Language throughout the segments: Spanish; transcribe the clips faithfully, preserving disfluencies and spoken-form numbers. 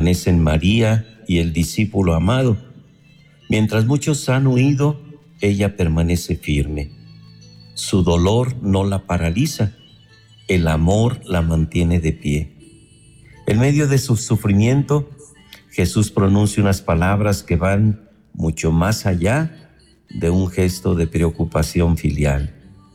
permanecen María y el discípulo amado. Mientras muchos han huido, ella permanece firme. Su dolor no la paraliza, el amor la mantiene de pie. En medio de su sufrimiento, Jesús pronuncia unas palabras que van mucho más allá de un gesto de preocupación filial.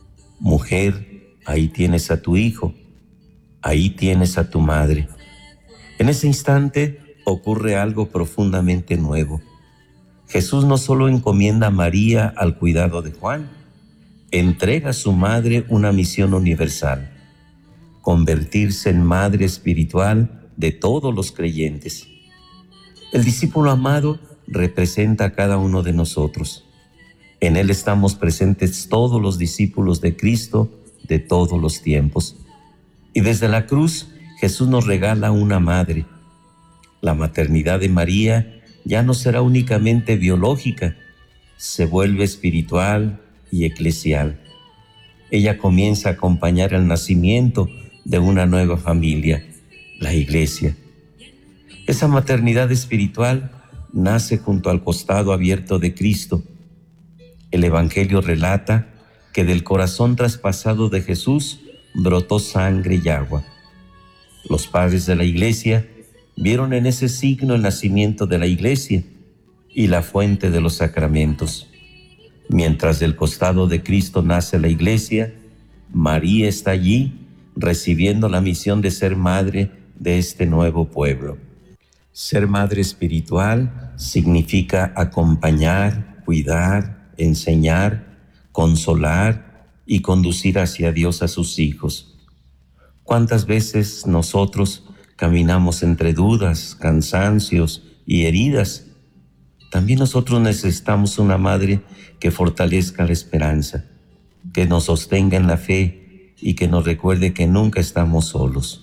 Mujer, ahí tienes a tu hijo, ahí tienes a tu madre. En ese instante ocurre algo profundamente nuevo. Jesús no solo encomienda a María al cuidado de Juan, entrega a su madre una misión universal: convertirse en madre espiritual de todos los creyentes. El discípulo amado representa a cada uno de nosotros. En él estamos presentes todos los discípulos de Cristo de todos los tiempos. Y desde la cruz, Jesús nos regala una madre. La maternidad de María ya no será únicamente biológica, se vuelve espiritual y eclesial. Ella comienza a acompañar el nacimiento de una nueva familia, la Iglesia. Esa maternidad espiritual nace junto al costado abierto de Cristo. El Evangelio relata que del corazón traspasado de Jesús brotó sangre y agua. Los padres de la Iglesia vieron en ese signo el nacimiento de la Iglesia y la fuente de los sacramentos. Mientras del costado de Cristo nace la Iglesia, María está allí recibiendo la misión de ser madre de este nuevo pueblo. Ser madre espiritual significa acompañar, cuidar, enseñar, consolar y conducir hacia Dios a sus hijos. ¿Cuántas veces nosotros caminamos entre dudas, cansancios y heridas? También nosotros necesitamos una madre que fortalezca la esperanza, que nos sostenga en la fe y que nos recuerde que nunca estamos solos.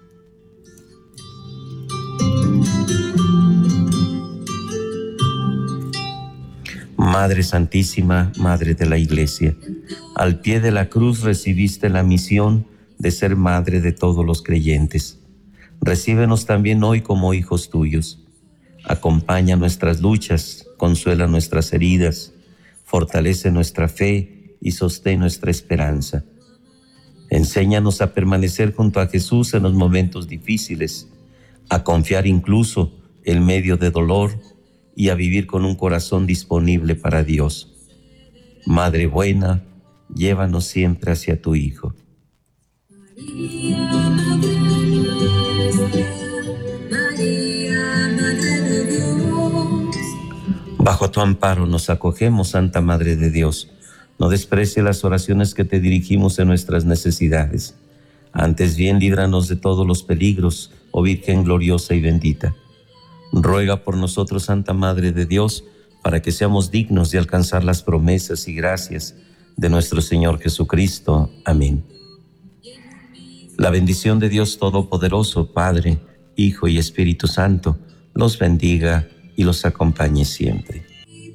Madre Santísima, Madre de la Iglesia, al pie de la cruz recibiste la misión de ser madre de todos los creyentes. Recíbenos también hoy como hijos tuyos. Acompaña nuestras luchas, consuela nuestras heridas, fortalece nuestra fe y sostén nuestra esperanza. Enséñanos a permanecer junto a Jesús en los momentos difíciles, a confiar incluso en medio de dolor y a vivir con un corazón disponible para Dios. Madre buena, llévanos siempre hacia tu Hijo. María, Madre nuestra, María, Madre de Dios. Bajo tu amparo nos acogemos, Santa Madre de Dios. No desprecie las oraciones que te dirigimos en nuestras necesidades. Antes bien, líbranos de todos los peligros, oh Virgen gloriosa y bendita. Ruega por nosotros, Santa Madre de Dios, para que seamos dignos de alcanzar las promesas y gracias de nuestro Señor Jesucristo. Amén. La bendición de Dios Todopoderoso, Padre, Hijo y Espíritu Santo, los bendiga y los acompañe siempre.